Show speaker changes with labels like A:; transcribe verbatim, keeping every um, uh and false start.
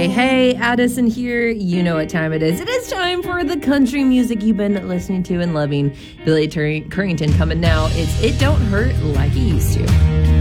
A: Hey, hey, Addison here. You know what time it is. It is time for the country music you've been listening to and loving. Billy Tur- Currington coming now. It's It Don't Hurt Like It Used To.